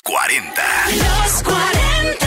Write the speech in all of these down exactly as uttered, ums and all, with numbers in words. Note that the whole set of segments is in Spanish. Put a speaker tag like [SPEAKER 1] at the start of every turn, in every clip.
[SPEAKER 1] cuarenta.
[SPEAKER 2] Los cuarenta.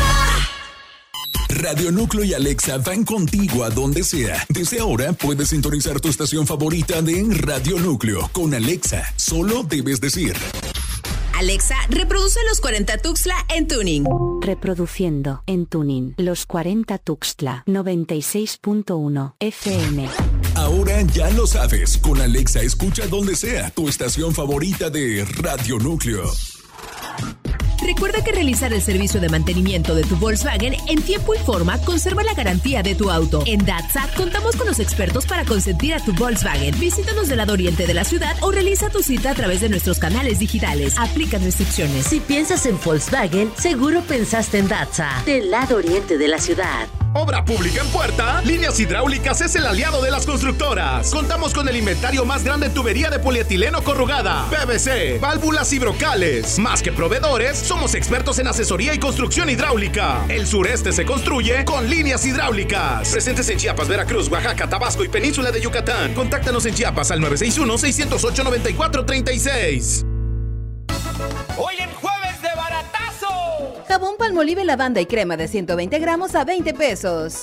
[SPEAKER 1] Radio Núcleo y Alexa van contigo a donde sea. Desde ahora puedes sintonizar tu estación favorita de Radio Núcleo. Con Alexa, solo debes decir:
[SPEAKER 3] Alexa, reproduce Los cuarenta Tuxtla en Tuning.
[SPEAKER 4] Reproduciendo en Tuning Los cuarenta Tuxtla noventa y seis punto uno F M.
[SPEAKER 1] Ahora ya lo sabes. Con Alexa escucha donde sea tu estación favorita de Radio Núcleo.
[SPEAKER 3] Recuerda que realizar el servicio de mantenimiento de tu Volkswagen en tiempo y forma conserva la garantía de tu auto. En Datsat contamos con los expertos para consentir a tu Volkswagen. Visítanos del lado oriente de la ciudad o realiza tu cita a través de nuestros canales digitales. Aplican restricciones.
[SPEAKER 5] Si piensas en Volkswagen, seguro pensaste en Datsat, del lado oriente de la ciudad.
[SPEAKER 6] Obra pública en puerta, Líneas Hidráulicas es el aliado de las constructoras. Contamos con el inventario más grande en tubería de polietileno corrugada, P V C, válvulas y brocales. Más que proveedores, somos expertos en asesoría y construcción hidráulica. El sureste se construye con Líneas Hidráulicas. Presentes en Chiapas, Veracruz, Oaxaca, Tabasco y Península de Yucatán. Contáctanos en Chiapas al nueve seis uno, seis cero ocho, nueve cuatro tres seis.
[SPEAKER 7] Hoy en jueves de baratazo.
[SPEAKER 8] Jabón Palmolive lavanda y crema de ciento veinte gramos a veinte pesos.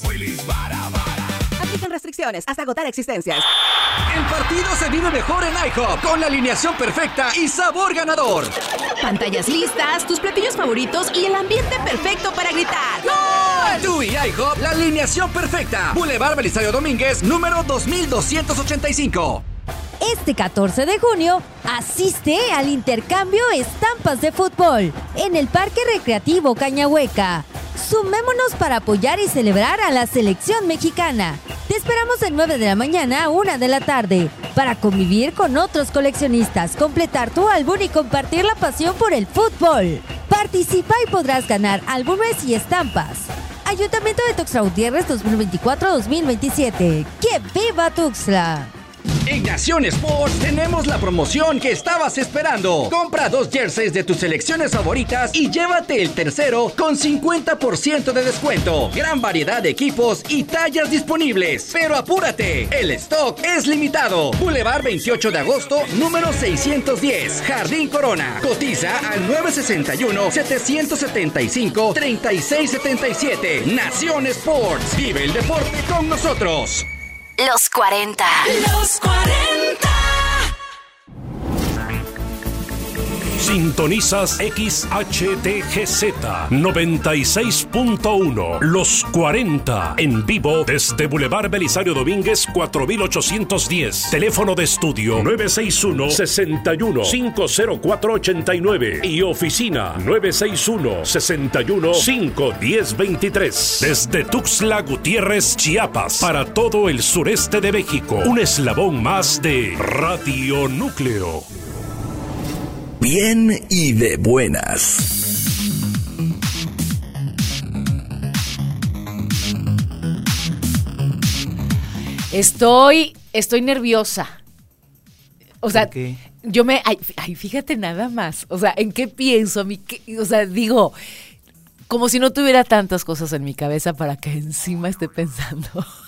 [SPEAKER 8] Aplican restricciones hasta agotar existencias.
[SPEAKER 9] El partido se vive mejor en IHOP con la alineación perfecta y sabor ganador.
[SPEAKER 3] Pantallas listas, tus platillos favoritos y el ambiente perfecto para gritar ¡Gol!
[SPEAKER 9] Tú y IHOP, la alineación perfecta. Boulevard Belisario Domínguez, número dos mil doscientos ochenta y cinco.
[SPEAKER 10] Este catorce de junio, asiste al intercambio Estampas de Fútbol en el Parque Recreativo Cañahueca. Sumémonos para apoyar y celebrar a la selección mexicana. Te esperamos de nueve de la mañana a una de la tarde para convivir con otros coleccionistas, completar tu álbum y compartir la pasión por el fútbol. Participa y podrás ganar álbumes y estampas. Ayuntamiento de Tuxtla Gutiérrez dos mil veinticuatro a dos mil veintisiete. ¡Que viva Tuxtla!
[SPEAKER 9] En Nación Sports tenemos la promoción que estabas esperando. Compra dos jerseys de tus selecciones favoritas y llévate el tercero con cincuenta por ciento de descuento. Gran variedad de equipos y tallas disponibles. Pero apúrate, el stock es limitado. Boulevard veintiocho de agosto, número seiscientos diez, Jardín Corona. Cotiza al nueve seis uno, siete siete cinco, tres seis siete siete. Nación Sports. Vive el deporte con nosotros.
[SPEAKER 2] Los cuarenta. Los cuarenta.
[SPEAKER 11] Sintonizas X H T G Z noventa y seis punto uno. Los cuarenta. En vivo desde Boulevard Belisario Domínguez cuatro mil ochocientos diez. Teléfono de estudio nueve seis uno, seis uno, cinco cero cuatro ocho nueve. Y oficina nueve seis uno, seis uno, cinco uno cero dos tres. Desde Tuxtla Gutiérrez, Chiapas. Para todo el sureste de México. Un eslabón más de Radio Núcleo.
[SPEAKER 1] Bien y de buenas.
[SPEAKER 12] Estoy, estoy nerviosa. O sea, yo me, ay, ay, fíjate nada más. O sea, ¿en qué pienso? Mi, qué, o sea, digo, como si no tuviera tantas cosas en mi cabeza para que encima esté pensando.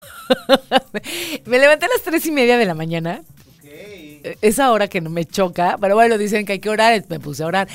[SPEAKER 12] Me levanté a las tres y media de la mañana. Esa hora que no me choca, pero bueno, dicen que hay que orar, me puse a orar.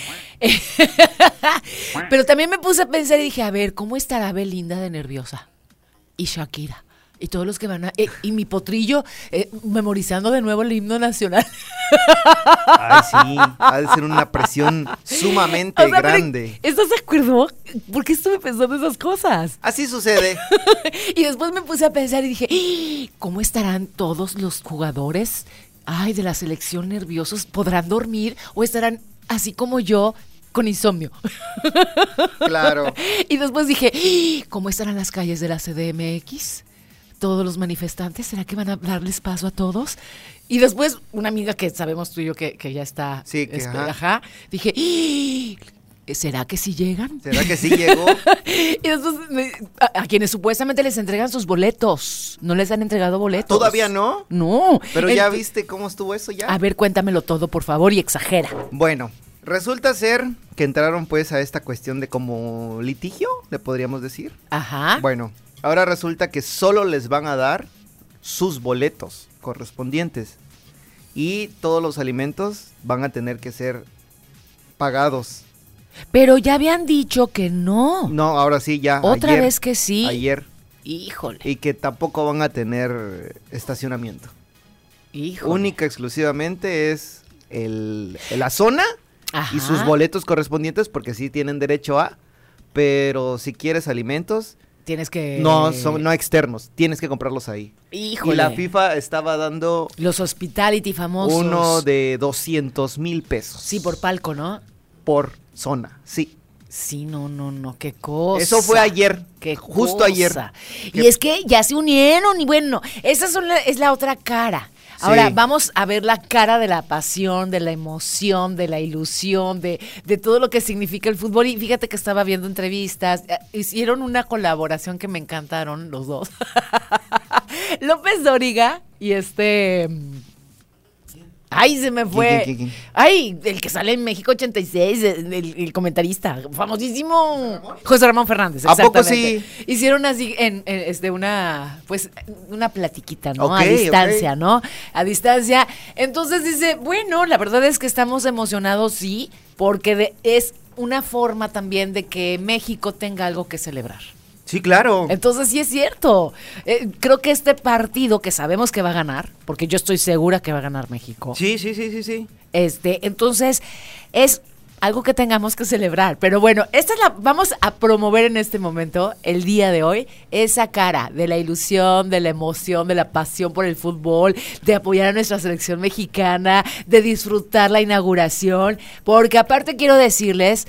[SPEAKER 12] Pero también me puse a pensar y dije, a ver, ¿cómo estará Belinda de nerviosa? Y Shakira, y todos los que van a... Eh, y mi potrillo, eh, memorizando de nuevo el himno nacional.
[SPEAKER 13] Ay, sí, ha de ser una presión sumamente o sea, grande.
[SPEAKER 12] ¿Estás de acuerdo? ¿Por qué estuve pensando esas cosas?
[SPEAKER 13] Así sucede.
[SPEAKER 12] Y después me puse a pensar y dije, ¿cómo estarán todos los jugadores? Ay, de la selección nerviosos, ¿podrán dormir o estarán así como yo con insomnio?
[SPEAKER 13] Claro.
[SPEAKER 12] Y después dije, ¿cómo estarán las calles de la C D M X? ¿Todos los manifestantes? ¿Será que van a darles paso a todos? Y después una amiga que sabemos tú y yo que, que ya está,
[SPEAKER 13] sí, que,
[SPEAKER 12] espera,
[SPEAKER 13] ajá.
[SPEAKER 12] ajá, dije, ¿será que sí llegan?
[SPEAKER 13] ¿Será que sí llegó?
[SPEAKER 12] Y después a, a quienes supuestamente les entregan sus boletos, no les han entregado boletos.
[SPEAKER 13] ¿Todavía no?
[SPEAKER 12] No.
[SPEAKER 13] Pero ya viste cómo estuvo eso ya.
[SPEAKER 12] A ver, cuéntamelo todo, por favor, y exagera.
[SPEAKER 13] Bueno, resulta ser que entraron pues a esta cuestión de como litigio, le podríamos decir.
[SPEAKER 12] Ajá.
[SPEAKER 13] Bueno, ahora resulta que solo les van a dar sus boletos correspondientes y todos los alimentos van a tener que ser pagados
[SPEAKER 12] Pero ya habían dicho que no.
[SPEAKER 13] No, ahora sí, ya.
[SPEAKER 12] Otra
[SPEAKER 13] ayer,
[SPEAKER 12] vez que sí.
[SPEAKER 13] Ayer.
[SPEAKER 12] Híjole.
[SPEAKER 13] Y que tampoco van a tener estacionamiento.
[SPEAKER 12] Híjole.
[SPEAKER 13] Única, exclusivamente es el, la zona.
[SPEAKER 12] Ajá.
[SPEAKER 13] Y sus boletos correspondientes, porque sí tienen derecho a, pero si quieres alimentos,
[SPEAKER 12] tienes que...
[SPEAKER 13] No, son no externos, tienes que comprarlos ahí.
[SPEAKER 12] Híjole.
[SPEAKER 13] Y la FIFA estaba dando...
[SPEAKER 12] Los hospitality famosos.
[SPEAKER 13] Uno de doscientos mil pesos.
[SPEAKER 12] Sí, por palco, ¿no?
[SPEAKER 13] Por zona, sí.
[SPEAKER 12] Sí, no, no, no, qué cosa.
[SPEAKER 13] Eso fue ayer,
[SPEAKER 12] qué
[SPEAKER 13] justo
[SPEAKER 12] cosa.
[SPEAKER 13] ayer.
[SPEAKER 12] Y es que ya se unieron y bueno, esa son la, es la otra cara. Ahora,
[SPEAKER 13] sí.
[SPEAKER 12] Vamos a ver la cara de la pasión, de la emoción, de la ilusión, de, de todo lo que significa el fútbol. Y fíjate que estaba viendo entrevistas, eh, hicieron una colaboración que me encantaron los dos. López Dóriga y este... Ay, se me fue.
[SPEAKER 13] ¿Quién, quién, quién?
[SPEAKER 12] Ay, el que sale en México ochenta y seis, el, el comentarista, famosísimo. José Ramón Fernández, exactamente.
[SPEAKER 13] ¿A poco sí?
[SPEAKER 12] Hicieron así en, en este una pues una platiquita, ¿no?
[SPEAKER 13] Okay,
[SPEAKER 12] a distancia,
[SPEAKER 13] okay.
[SPEAKER 12] ¿no? A distancia. Entonces dice, bueno, la verdad es que estamos emocionados, sí, porque de, es una forma también de que México tenga algo que celebrar.
[SPEAKER 13] Sí, claro.
[SPEAKER 12] Entonces sí es cierto. Eh, creo que este partido que sabemos que va a ganar, porque yo estoy segura que va a ganar México.
[SPEAKER 13] Sí, sí, sí, sí, sí.
[SPEAKER 12] Este, entonces es algo que tengamos que celebrar. Pero bueno, esta es la, vamos a promover en este momento, el día de hoy, esa cara de la ilusión, de la emoción, de la pasión por el fútbol, de apoyar a nuestra selección mexicana, de disfrutar la inauguración, porque aparte quiero decirles,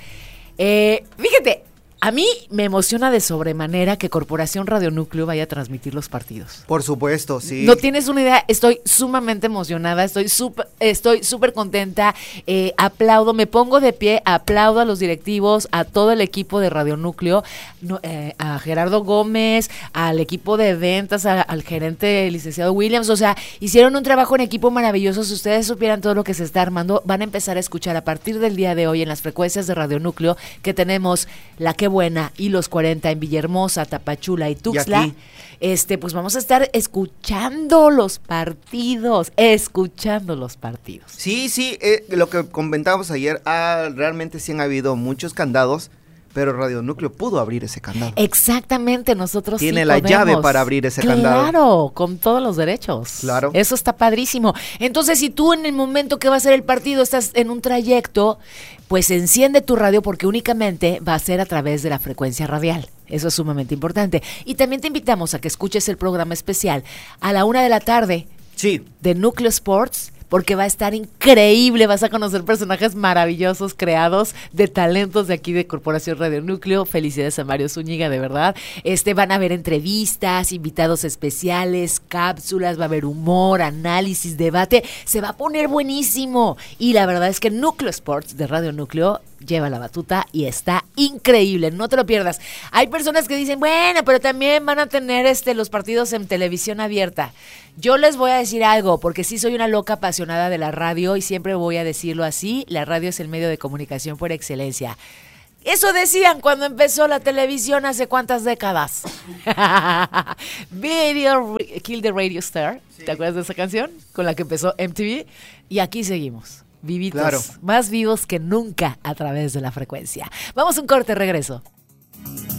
[SPEAKER 12] eh, fíjate, a mí me emociona de sobremanera que Corporación Radio Núcleo vaya a transmitir los partidos.
[SPEAKER 13] Por supuesto, sí.
[SPEAKER 12] No tienes una idea, estoy sumamente emocionada, estoy súper estoy súper contenta, eh, aplaudo, me pongo de pie, aplaudo a los directivos, a todo el equipo de Radio Núcleo, no, eh, a Gerardo Gómez, al equipo de ventas, a, al gerente licenciado Williams, o sea, hicieron un trabajo en equipo maravilloso. Si ustedes supieran todo lo que se está armando, van a empezar a escuchar a partir del día de hoy en las frecuencias de Radio Núcleo que tenemos La Que Buena y Los cuarenta en Villahermosa, Tapachula y Tuxtla.
[SPEAKER 13] Y
[SPEAKER 12] este, pues vamos a estar escuchando los partidos, escuchando los partidos.
[SPEAKER 13] Sí, sí, eh, lo que comentábamos ayer, ah, realmente sí han habido muchos candados, pero Radio Núcleo pudo abrir ese candado.
[SPEAKER 12] Exactamente, nosotros
[SPEAKER 13] Tiene
[SPEAKER 12] sí
[SPEAKER 13] la
[SPEAKER 12] podemos.
[SPEAKER 13] llave para abrir ese
[SPEAKER 12] claro,
[SPEAKER 13] candado.
[SPEAKER 12] Claro, con todos los derechos.
[SPEAKER 13] Claro.
[SPEAKER 12] Eso está padrísimo. Entonces, si tú en el momento que va a ser el partido estás en un trayecto, pues enciende tu radio porque únicamente va a ser a través de la frecuencia radial. Eso es sumamente importante. Y también te invitamos a que escuches el programa especial a la una de la tarde.
[SPEAKER 13] Sí.
[SPEAKER 12] De Núcleo Sports, porque va a estar increíble, vas a conocer personajes maravillosos creados de talentos de aquí de Corporación Radio Núcleo. Felicidades a Mario Zúñiga, de verdad. Este, van a haber entrevistas, invitados especiales, cápsulas, va a haber humor, análisis, debate. Se va a poner buenísimo. Y la verdad es que Núcleo Sports de Radio Núcleo lleva la batuta y está increíble, no te lo pierdas. Hay personas que dicen, bueno, pero también van a tener este los partidos en televisión abierta. Yo les voy a decir algo, porque sí soy una loca apasionada de la radio y siempre voy a decirlo así, la radio es el medio de comunicación por excelencia. Eso decían cuando empezó la televisión hace cuántas décadas. Video Kill the Radio Star, sí. ¿Te acuerdas de esa canción? Con la que empezó M T V. Y aquí seguimos. Vivitos, claro. Más vivos que nunca a través de la frecuencia. Vamos a un corte, regreso.